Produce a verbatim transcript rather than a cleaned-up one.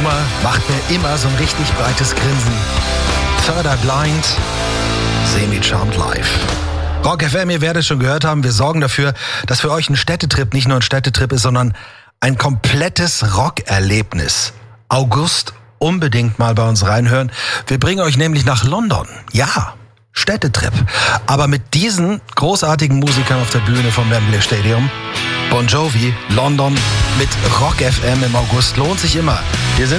Nummer macht mir immer so ein richtig breites Grinsen. Third Eye Blind, Semi-Charmed Live. Rock F M, ihr werdet es schon gehört haben, wir sorgen dafür, dass für euch ein Städtetrip nicht nur ein Städtetrip ist, sondern ein komplettes Rockerlebnis. August, unbedingt mal bei uns reinhören. Wir bringen euch nämlich nach London. Ja, Städtetrip. Aber mit diesen großartigen Musikern auf der Bühne vom Wembley Stadium. Bon Jovi, London mit Rock F M im August. Lohnt sich immer. Wir sind